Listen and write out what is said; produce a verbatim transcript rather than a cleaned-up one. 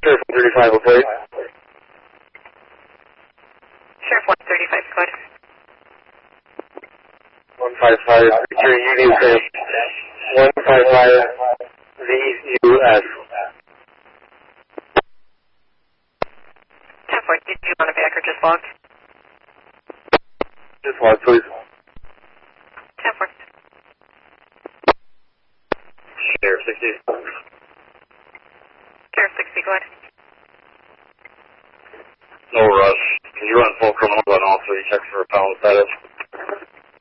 Sheriff one thirty-five, okay. Sheriff one thirty-five, go ahead. one five five, picture U D S one five five V U S. ten four, did you want to back or just log? Just log, please. ten four. Sheriff sixty. Sheriff sixty, go ahead. No rush. Can you run full criminal on all three checks for a pound status?